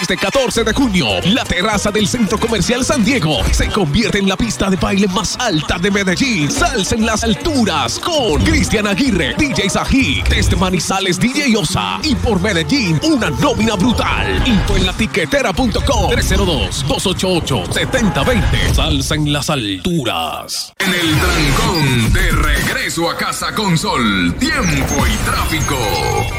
Este 14 de junio, la terraza del Centro Comercial San Diego se convierte en la pista de baile más alta de Medellín. Salsa en las alturas con Cristian Aguirre, DJ Sajik, desde Manizales DJ Osa y por Medellín una nómina brutal. Info en latiquetera.com 302-288-7020. Salsa en las alturas. En el trancón, de regreso a casa con Sol, tiempo y tráfico.